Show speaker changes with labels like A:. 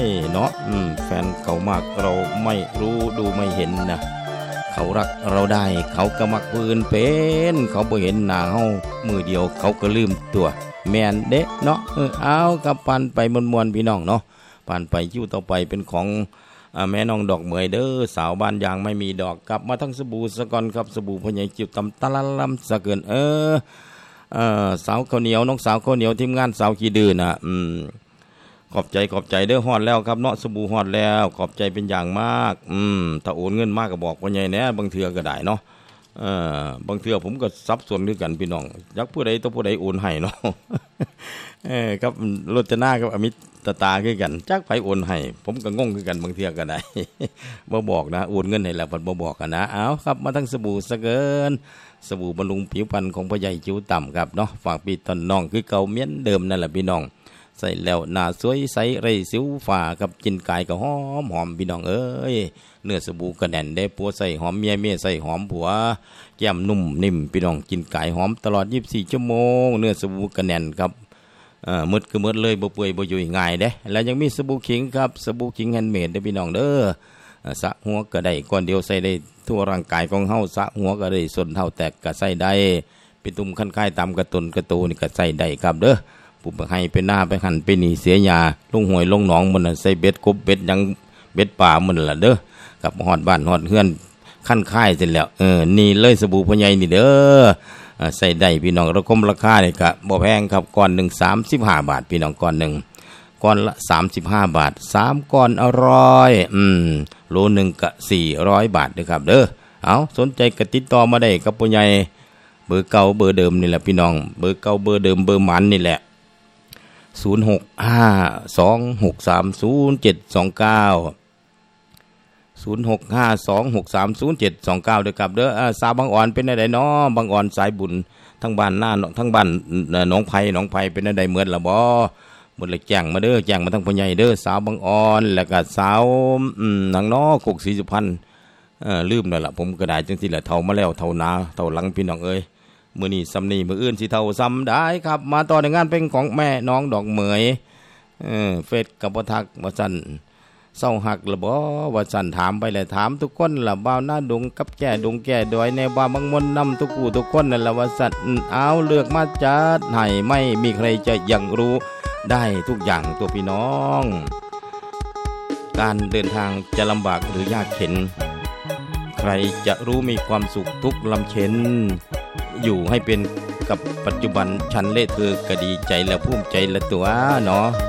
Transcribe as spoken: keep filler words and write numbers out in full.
A: เนาะอืมแฟนเขามากเราไม่รู้ดูไม่เห็นนะเขารักเราได้เขาก็มักปืนเป็นเขาบ่เห็นหน้าเฮามือเดียวเขาก็ลืมตัวแม่นเด้เนาะเออเอากับปันไปมวนๆพี่น้องเนาะปันไปคิวต่อไปเป็นของแม่น้องดอกเหมยเด้อสาวบ้านยางไม่มีดอกกลับมาทั้งสบู่สะก่อนครับสบู่พ่อใหญ่จิ๋วตำตะละลำสะเกินเออเออสาวข้าวเหนียวน้องสาวข้าวเหนียวทีมงานสาวขี้ดื้อน่ะอืมขอบใจขอบใจเด้อฮอดแล้วครับเนาะสบู่ฮอดแล้วขอบใจเป็นอย่างมากอืมถ้าโอนเงินมากก็บอกพ่อใหญ่แหน่บางเทื่อก็ได้เนาะเออบางเทื่อผมก็สับสนด้วยกันพี่น้องยักผู้ใดตัวผู้ใดโอนให้เนาะเออครับรจนากับอมิตตาคือกันจักไผโอนให้ผมก็งงคือกันบางเทื่อก็ได้บ่บอกนะโอนเงินให้แล้วบ่บอกกันนะเอาครับมาทั้งสบู่สะเกินสบู่บำรุงผิวพรรณของพ่อใหญ่จิ๋วต่ำครับเนาะฝากพี่ต้นน้องคือเก่าเมียนเดิมนั่นแหละพี่น้องใส่แล้วหน้าสวยใสไรสิวฝ่ากับกินกายก็หอมหอมพี่น้องเอ้ยเนื้อสบู่กระแน่นได้ผัวใส่หอมเมียเมียใส่หอมผัวแก้มนุ่มนิ่มพี่น้องกินกายหอมตลอดยี่สิบสี่ชั่วโมงเนื้อสบู่กระแน่นครับเอ่อมืดคือมืดเลยบ่เปื่อยบ่ยุ่ยง่ายเด้แล้วยังมีสบู่ขิงครับสบู่ขิงแฮนด์เมดเด้อพี่น้องเด้อสระหัวก็ได้ก่อนเดียวใส่ได้ทั่วร่างกายของเฮาสระหัวก็ได้ส่วนเท่าแตกก็ใส่ได้เป็นตุ่มคันคายตามกระตุนกระตูนี่ก็ใส่ได้ครับเด้อผู้บ่ให้เป็นหน้าไปหันไปนี่เสียยาลงห้วยลงหนองมันน่ะใส่เบ็ดกบเบ็ดยังเบ็ดป่ามันล่ะเด้อกับฮอดบ้านฮอดเฮือนคันคายเสร็จแล้วเออนี่เลยสบู่พ่อใหญ่นี่เด้อใส่ได้พี่น้องระคมราคานี่ก็บ่แพงครับก้อนหนึ่งสามสิบห้าบาทพี่น้องก้อนหนึ่งก้อนละสามสิบห้าบาทสามก้อนอร่อยอืมโลนึงก็สี่ร้อยบาทเด้อครับเด้อเอาสนใจก็ติดต่อมาได้กับพ่อใหญ่เบอร์เก่าเบอร์เดิมนี่แหละพี่น้องเบอร์เก่าเบอร์เดิมเบอร์มันนี่แหละศูนย์ หก ห้า สอง หก สาม ศูนย์ เจ็ด สอง เก้า ศูนย์ หก ห้า สอง หก สาม ศูนย์ เจ็ด สอง เก้าเด้อครับเด้ออ่าสาวบางอ่อนเป็นไดน้อบางอ่อนสายบุญทั้งบ้านหน้าทั้งบ้านหนองไผ่หนองไผ่เป็นไดเหมือนละบ่หมดเลยแจ้งมาเด้อแจ้งมาทั้งพ่อใหญ่เด้อสาวบางอ่อนแล้วก็สาวอืมนางน้อกกศรีสุพรรณเอ่อลืมแล้วล่ะผมก็ได้จังซี่แหละเฒ่ามาแล้วเฒ่าหนาเฒ่าหลังพี่น้องเอ้ยมื้อนี้ซ้ำนี้มื้ออื่นสิเท่าซ้ำได้ครับมาต่อในงานเพลงของแม่น้องดอกเหมยเออเฟซกับบ่ทักว่าซั่นเศร้าหักละบ่ว่าซั่นถามไปแหละถามทุกคนล่ะบ่าวหน้าดงกับแก่ดงแก่ดอยในบ้านบางมนนำทุกผู้ทุกคนนั่นล่ะว่าซั่นเอาเลือกมาจัดให้ไม่มีใครจะยังรู้ได้ทุกอย่างตัวพี่น้องการเดินทางจะลำบากหรือยากเข็ญใครจะรู้มีความสุขทุกลำเข็ญอยู่ให้เป็นกับปัจจุบันฉันเล่เธอก็ดีใจและภูมิใจละตัวเนาะ